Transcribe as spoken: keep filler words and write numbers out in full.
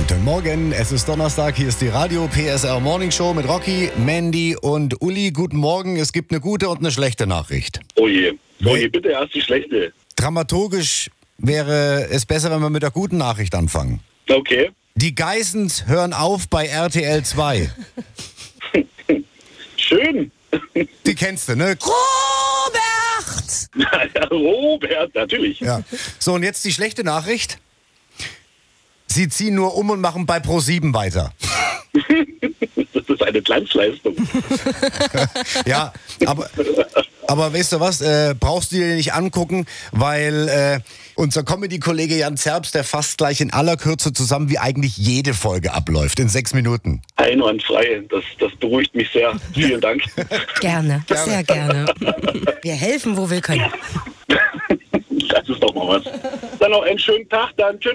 Guten Morgen, es ist Donnerstag, hier ist die Radio P S R Morning Show mit Rocky, Mandy und Uli. Guten Morgen, es gibt eine gute und eine schlechte Nachricht. Oh je, oh je, bitte erst die schlechte. Dramaturgisch wäre es besser, wenn wir mit der guten Nachricht anfangen. Okay. Die Geissens hören auf bei R T L zwei. Schön. Die kennst du, ne? Robert! Ja, Robert, natürlich. Ja. So, und jetzt die schlechte Nachricht. Sie ziehen nur um und machen bei ProSieben weiter. Das ist eine Glanzleistung. Ja, aber, aber weißt du was, äh, brauchst du dir nicht angucken, weil äh, unser Comedy-Kollege Jan Zerbst, der fasst gleich in aller Kürze zusammen, wie eigentlich jede Folge abläuft, in sechs Minuten. Einwandfrei, das, das beruhigt mich sehr. Vielen Dank. Gerne, Gerne. sehr gerne. Wir helfen, wo wir können. Das ist doch mal was. Dann noch einen schönen Tag, dann tschüss.